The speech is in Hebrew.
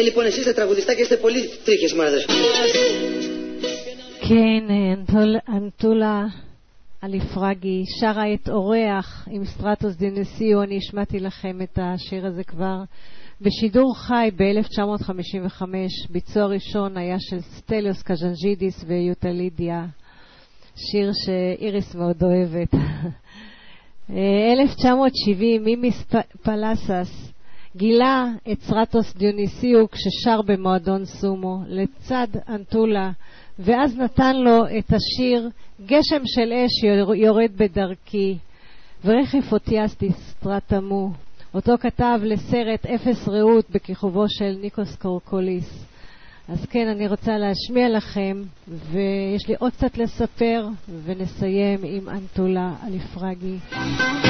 λοιπόν, εσείς είστε τραγουδιστά και είστε πολύ τρίχες μάδες. כן, אנטולה אליפרגי שרה את אורח עם סטרטוס דיוניסיו. אני השמעתי לכם את השיר הזה כבר בשידור חי ב-1955. ביצוע ראשון היה של סטליוס קז'נג'ידיס ויוטלידיה, שיר שאיריס מאוד אוהבת. 1970 מימיס פלסס גילה את סטרטוס דיוניסיו כששר במועדון סומו לצד אנטולה, ואז נתן לו את השיר גשם של אש יורד בדרכי ורכב אותיאסטי סטרטמו, אותו כתב לסרט אפס רעות בכיכובו של ניקוס קורקוליס. אז כן, אני רוצה להשמיע לכם, ויש לי עוד קצת לספר, ונסיים עם אנטולה אליפרגי.